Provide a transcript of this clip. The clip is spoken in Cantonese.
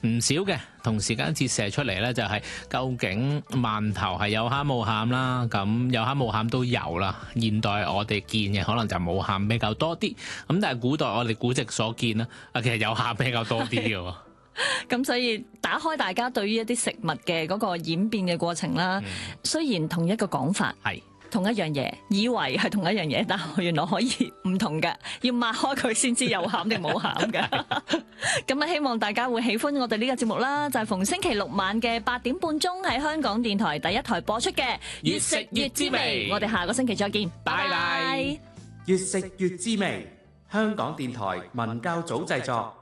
唔少嘅，同時間折射出嚟咧就係究竟饅頭係有餡冇餡啦，咁有餡冇餡都有啦。現代我哋見嘅可能就冇餡比較多啲，咁但係古代我哋古籍所見啦，其實有餡比較多啲嘅喎。 咁所以打開大家對於一啲食物嘅嗰個演變嘅過程啦，雖然同一個講法係同一樣嘢，以為係同一樣嘢，但係原來可以唔同嘅，要擘開佢先知有餡定冇餡嘅。咁啊，希望大家會喜歡我哋呢個節目啦，就係逢星期六晚嘅8點半鐘喺香港電台第一台播出嘅越食越滋味。 我哋下個星期再見， 拜拜。 越食越滋味，香港電台文教組製作。